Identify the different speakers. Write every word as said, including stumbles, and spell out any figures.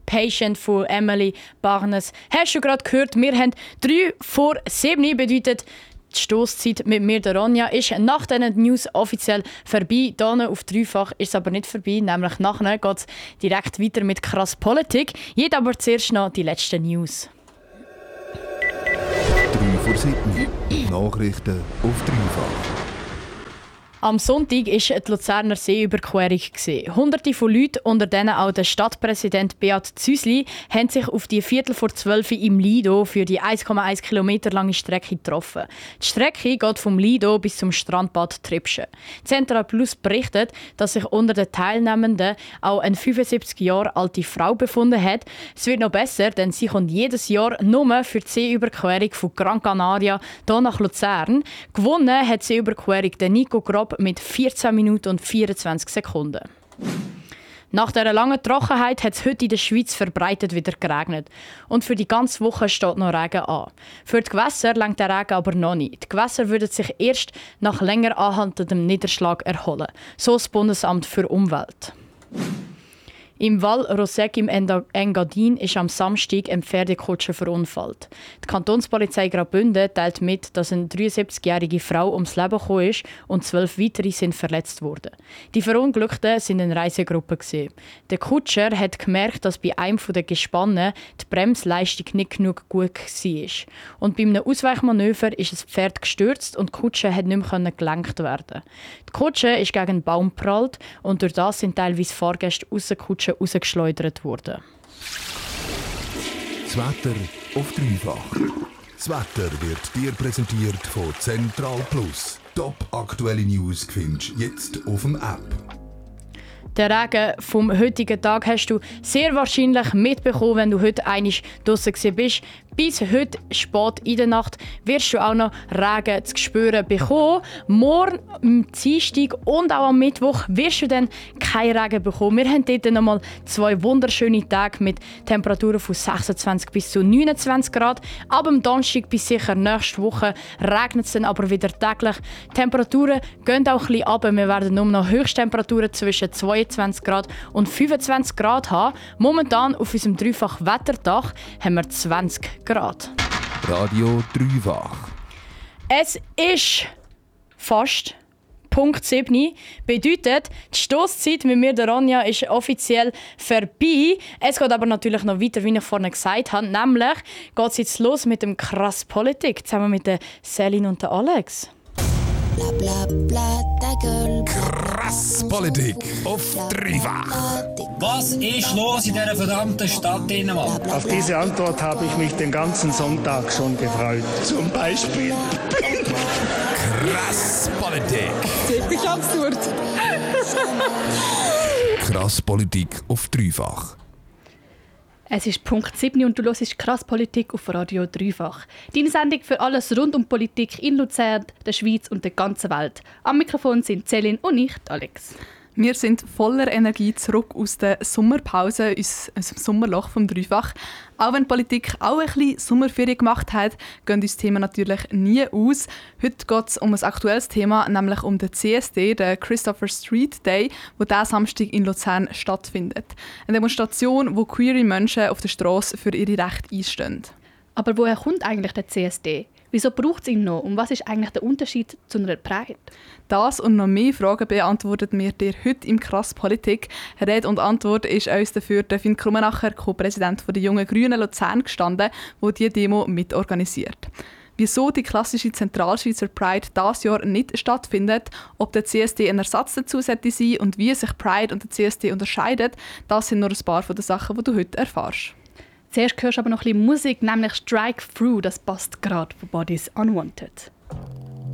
Speaker 1: Patient von Emily Barnes. Hast du gerade gehört, wir haben drei vor sieben, bedeutet die Stosszeit mit mir, der Ronja, ist nach diesen News offiziell vorbei. Hier auf Dreifach ist es aber nicht vorbei, nämlich nachher geht es direkt weiter mit krass Politik. Jetzt aber zuerst noch die letzten News.
Speaker 2: drei vor sieben. Nachrichten auf Dreifach.
Speaker 1: Am Sonntag war die Luzerner Seeüberquerung. Hunderte von Leuten, unter denen auch der Stadtpräsident Beat Züsli, haben sich auf die Viertel vor zwölf im Lido für die eins Komma eins Kilometer lange Strecke getroffen. Die Strecke geht vom Lido bis zum Strandbad Tribschen. Central Plus berichtet, dass sich unter den Teilnehmenden auch eine fünfundsiebzig Jahre alte Frau befunden hat. Es wird noch besser, denn sie kommt jedes Jahr nur für die Seeüberquerung von Gran Canaria hier nach Luzern. Gewonnen hat die Seeüberquerung der Nico Grob mit vierzehn Minuten und vierundzwanzig Sekunden. Nach dieser langen Trockenheit hat es heute in der Schweiz verbreitet wieder geregnet. Und für die ganze Woche steht noch Regen an. Für die Gewässer reicht der Regen aber noch nicht. Die Gewässer würden sich erst nach länger anhaltendem Niederschlag erholen. So das Bundesamt für Umwelt. Im Val Roseg im Engadin ist am Samstag ein Pferdekutscher verunfallt. Die Kantonspolizei Graubünden teilt mit, dass eine dreiundsiebzigjährige Frau ums Leben gekommen ist und zwölf weitere sind verletzt worden. Die Verunglückten waren eine Reisegruppe. Der Kutscher hat gemerkt, dass bei einem der Gespanne die Bremsleistung nicht genug gut war. Und bei einem Ausweichmanöver ist das Pferd gestürzt und die Kutsche hat nicht mehr gelenkt werden. Die Kutsche ist gegen einen Baum geprallt und durch das sind teilweise Fahrgäste aus der Kutsche rausgeschleudert worden.
Speaker 2: Das Wetter auf Dreifach. Das Wetter wird dir präsentiert von Central Plus. Top aktuelle News findest du jetzt auf dem App.
Speaker 1: Den Regen vom heutigen Tag hast du sehr wahrscheinlich mitbekommen, wenn du heute einmal draussen bist. Bis heute spät in der Nacht wirst du auch noch Regen zu spüren bekommen. Morgen, am Dienstag und auch am Mittwoch wirst du dann keinen Regen bekommen. Wir haben dort noch mal zwei wunderschöne Tage mit Temperaturen von sechsundzwanzig bis zu neunundzwanzig Grad. Ab am Donnerstag bis sicher nächste Woche regnet es dann aber wieder täglich. Die Temperaturen gehen auch ein bisschen runter. Wir werden nur noch Höchsttemperaturen zwischen zweiundzwanzig Grad und fünfundzwanzig Grad haben. Momentan auf unserem Dreifach-Wetterdach haben wir zwanzig Grad.
Speaker 2: Radio Dreifach.
Speaker 1: Es ist fast Punkt sieben. Bedeutet, die Stosszeit mit mir, der Ronja, ist offiziell vorbei. Es geht aber natürlich noch weiter, wie ich vorhin gesagt habe. Nämlich geht es jetzt los mit dem krass Politik, zusammen mit der Celine und der Alex.
Speaker 3: Bla bla bla, ta gueule.
Speaker 2: Krass Politik auf Dreifach.
Speaker 4: Was ist los in dieser verdammten Stadt Dänemark?
Speaker 5: Auf diese Antwort habe ich mich den ganzen Sonntag schon gefreut. Zum Beispiel.
Speaker 2: Krass Politik.
Speaker 6: Ziemlich absurd.
Speaker 2: Krass Politik auf Dreifach.
Speaker 6: Es ist Punkt sieben und du hörst «Krass Politik» auf Radio Dreifach. Deine Sendung für alles rund um Politik in Luzern, der Schweiz und der ganzen Welt. Am Mikrofon sind Celine und ich, Alex.
Speaker 7: Wir sind voller Energie zurück aus der Sommerpause, aus dem Sommerloch vom Dreifach. Auch wenn die Politik auch ein bisschen Sommerferien gemacht hat, gehen uns Themen natürlich nie aus. Heute geht es um ein aktuelles Thema, nämlich um den C S D, den Christopher Street Day, der diesen Samstag in Luzern stattfindet. Eine Demonstration, wo queere Menschen auf der Straße für ihre Rechte einstehen.
Speaker 6: Aber woher kommt eigentlich der C S D? Wieso braucht es ihn noch? Und was ist eigentlich der Unterschied zu einer Pride?
Speaker 7: Das und noch mehr Fragen beantwortet mir dir heute im «Krass Politik». Rede und Antwort ist uns dafür der Finn Krummenacher, Co-Präsident der Jungen Grünen Luzern, gestanden, der diese Demo mitorganisiert. Wieso die klassische Zentralschweizer Pride dieses Jahr nicht stattfindet, ob der C S D ein Ersatz dazu sein sollte und wie sich Pride und der C S D unterscheiden, das sind nur ein paar von den Sachen, die du heute erfährst.
Speaker 6: Zuerst hörst du aber noch ein bisschen Musik, nämlich «Strike Through», das passt gerade von Bodies Unwanted.